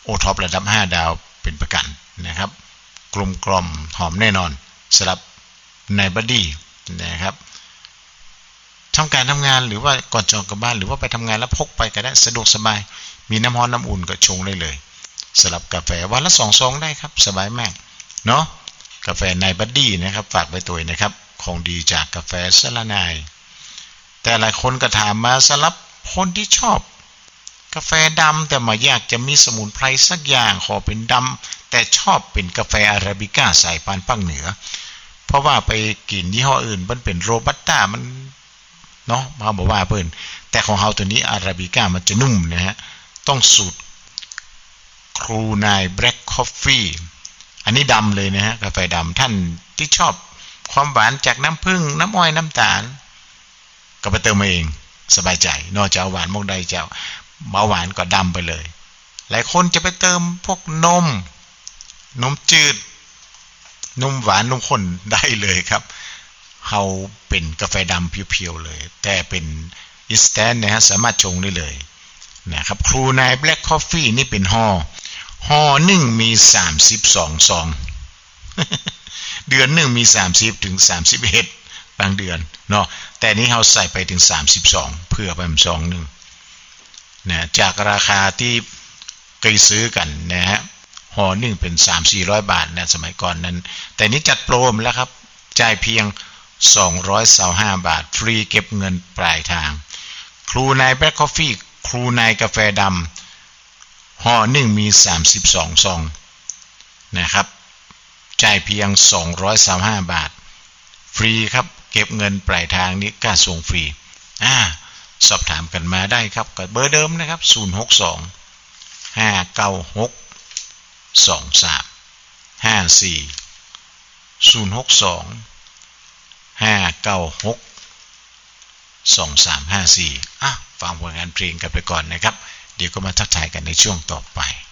ท็อประดับ5ดาวเป็นประกันนะครับกลมกล่อมหอมแน่นอนสำหรับในบัดดี้นะครับทำการทำงานหรือว่าก่อนจองกลับบ้านหรือว่าไปทำงานแล้วพกไปก็ได้สะดวกสบายมีน้ำร้อนน้ำอุ่นก็ชงได้เลยสำหรับกาแฟวันละ2 ซองได้ครับสบายมากเนาะกาแฟในบัดดี้นะครับฝากไว้ตัวนะครับของดีจากกาแฟสละนายแต่หลายคนก็ถามมาสำหรับคนที่ชอบกาแฟดำแต่มาอยากจะมีสมุนไพรสักอย่างขอเป็นดำแต่ชอบเป็นกาแฟอาราบิก้าสายพันธุ์ภาคเหนือเพราะว่าไปกินยี่ห้ออื่นมันเป็นโรบัสต้ามันเนาะเขาบอกว่าเพิ่นแต่ของเฮาตัวนี้อาราบิก้ามันจะนุ่มนะฮะต้องสูตรครูนายแบล็คคอฟฟี่อันนี้ดำเลยนะฮะกาแฟดำท่านที่ชอบความหวานจากน้ำผึ้งน้ำอ้อยน้ำตาลก็ไปเติมมาเองสบายใจนอกจากหวานมกใดเจ้าเบาหวานก็ดำไปเลยหลายคนจะไปเติมพวกนมจืดนมหวานนมข้นได้เลยครับเฮาเป็นกาแฟดำเพียวๆเลยแต่เป็นอินสแตนต์นะฮะสามารถชงได้เลยนะครับครูนายแบล็คคอฟฟี่นี่เป็นห่อหนึ่งมี32 ซองเดือนหนึ่งมี30 ถึง 31บางเดือนเนาะแต่นี้เฮาใส่ไปถึง32เพื่อไปซองนึงนะจากราคาที่เคยซื้อกันนะฮะห่อหนึ่งเป็น 3-400 บาทนะสมัยก่อนนั้นแต่นี้จัดโปรมแล้วครับจ่ายเพียง225 บาทฟรีเก็บเงินปลายทางครูนายแบล็คคอฟฟี่ครูนายกาแฟดำห่อหนึ่งมี32 ซองนะครับจ่ายเพียง225 บาทฟรีครับเก็บเงินปลายทางนี้ค่าส่งฟรีสอบถามกันมาได้ครับกับเบอร์เดิมนะครับ062-596-2354ฟังผลงานเพลงกันไปก่อนนะครับเดี๋ยวก็มาทักทายกันในช่วงต่อไป